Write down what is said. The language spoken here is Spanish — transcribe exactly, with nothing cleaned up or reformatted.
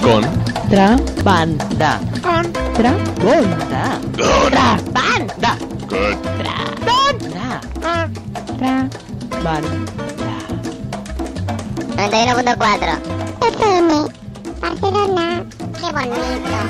Con. Tra. Banda. Tra. Banda. Tra. Banda. Good. Banda. Tra. Banda. noventa y uno punto cuatro. F M. Barcelona. Qué bonito.